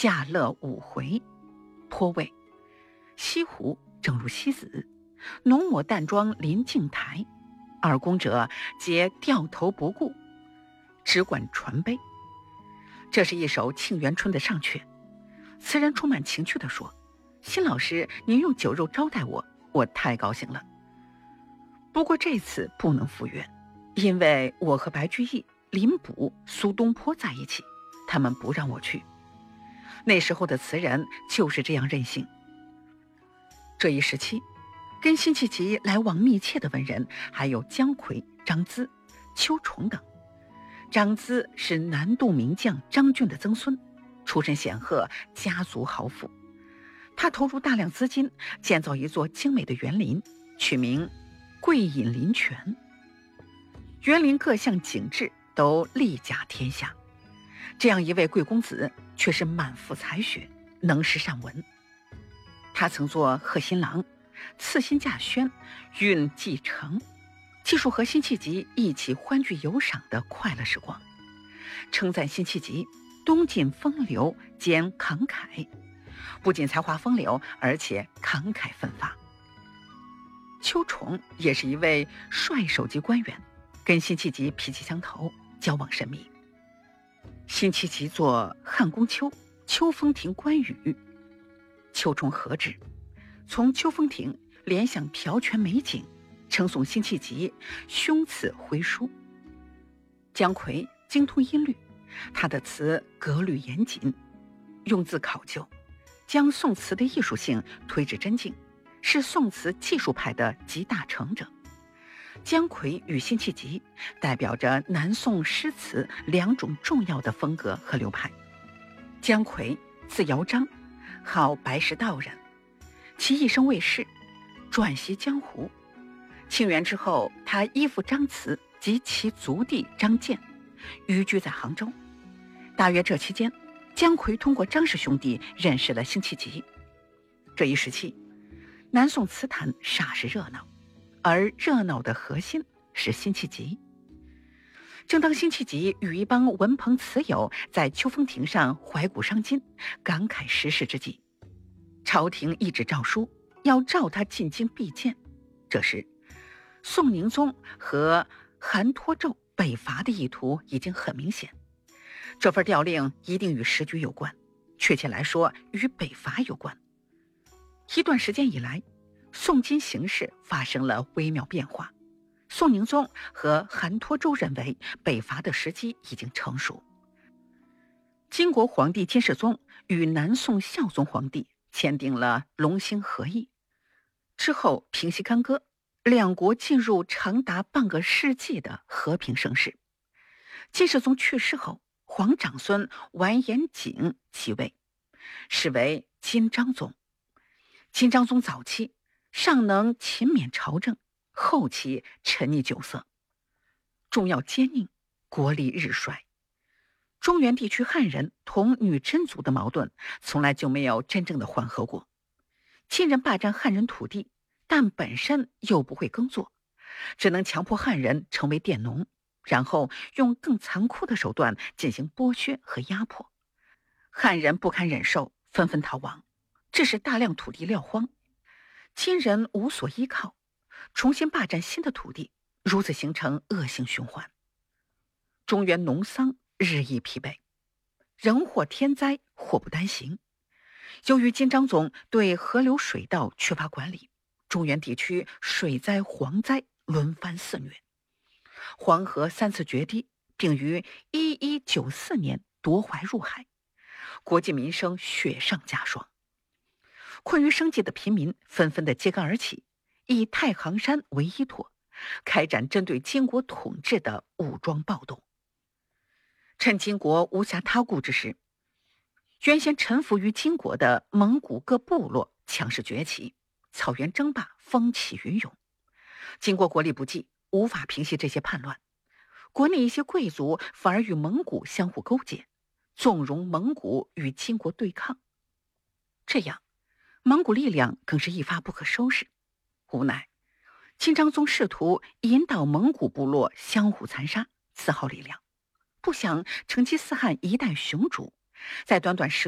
驾乐五回，颇谓西湖正如西子，浓抹淡妆临镜台，二公者皆掉头不顾，只管传杯。这是一首《沁园春》的上阙，词人充满情趣地说：辛老师您用酒肉招待我，我太高兴了。不过这次不能赴约，因为我和白居易、林卜、苏东坡在一起，他们不让我去。那时候的词人就是这样任性。这一时期跟辛弃疾来往密切的文人还有姜夔、张咨、邱崇等。张咨是南渡名将张俊的曾孙，出身显赫，家族豪富。他投入大量资金建造一座精美的园林，取名桂隐林泉。园林各项景致都力甲天下，这样一位贵公子却是满腹才学，能诗善文。他曾作贺新郎、赐新稼轩、运继承，记述和辛弃疾一起欢聚游赏的快乐时光，称赞辛弃疾东晋风流兼慷慨，不仅才华风流，而且慷慨奋发。邱崇也是一位帅手级官员，跟辛弃疾脾气相投，交往甚密。辛弃疾作汉宫秋、秋风亭关羽，邱崇何之，从秋风亭联想嫖泉美景，称颂辛弃疾胸次挥书。姜夔精通音律，他的词格律严谨，用字考究，将宋词的艺术性推至真境，是宋词技术派的集大成者。姜夔与辛弃疾代表着南宋诗词两种重要的风格和流派。姜夔字尧章，号白石道人，其一生未仕，转袭江湖。庆元之后，他依附张慈及其族弟张建，寓居在杭州。大约这期间，姜夔通过张氏兄弟认识了辛弃疾。这一时期，南宋词坛煞是热闹，而热闹的核心是辛弃疾。正当辛弃疾与一帮文朋词友在秋风亭上怀古伤今，感慨时事之际，朝廷一纸诏书要召他进京避见。这时宋宁宗和韩托胄北伐的意图已经很明显，这份调令一定与时局有关，确切来说与北伐有关。一段时间以来，宋金形势发生了微妙变化，宋宁宗和韩托胄认为北伐的时机已经成熟。金国皇帝金世宗与南宋孝宗皇帝签订了龙兴和议，之后平息干戈，两国进入长达半个世纪的和平盛世。金世宗去世后，皇长孙完颜景继位，是为金章宗。金章宗早期尚能勤勉朝政，后期沉溺酒色，重要奸佞，国力日衰。中原地区汉人同女真族的矛盾从来就没有真正的缓和过。金人霸占汉人土地，但本身又不会耕作，只能强迫汉人成为佃农，然后用更残酷的手段进行剥削和压迫。汉人不堪忍受，纷纷逃亡，致使大量土地撂荒。金人无所依靠，重新霸占新的土地，如此形成恶性循环。中原农桑日益疲惫，人祸天灾祸不单行。由于金章宗对河流水道缺乏管理，中原地区水灾蝗灾轮番肆虐，黄河3次决堤，并于1194年夺淮入海，国计民生雪上加霜。困于生计的平民纷纷的揭竿而起，以太行山为依托，开展针对金国统治的武装暴动。趁金国无暇他顾之时，原先臣服于金国的蒙古各部落强势崛起，草原争霸风起云涌。金国国力不济，无法平息这些叛乱，国内一些贵族反而与蒙古相互勾结，纵容蒙古与金国对抗。这样蒙古力量更是一发不可收拾。无奈金章宗试图引导蒙古部落相互残杀，自耗力量，不想成吉思汗一代雄主，在短短